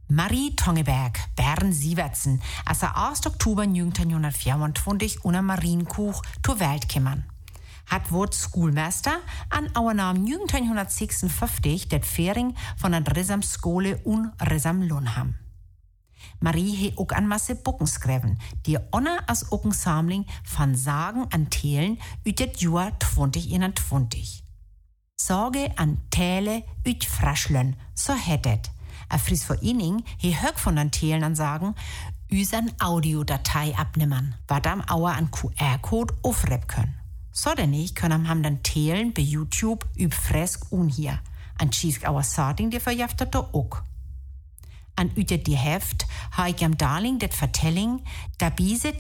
Marie Tongeberg, Bern Sievertsen, als er 1. Oktober 1924 unter Marienkuch zur Welt kämmern. Hat wurde Schulmeister an our Namen 1956 det Fering von der Resam Skole und Resam Lunham. Marie he ook an Masse Bucken skreven, die onna als ook een Samling von Sagen an Telen ut det Jahr 2021. Sorge an Täle ut Fraschlen, so hättet. A Fries Vereinigung he hög von den Telen an Sagen, üsern Audiodatei abnimmern, wat am Auer an QR-Code aufrep können. So denn nicht können ham dann Telen bei YouTube üb fresk un hier. An Schiesk Auer Sarting, die verjaftet da ook. An ütet die Heft, ha ich am Darling det Vertelling, da bieset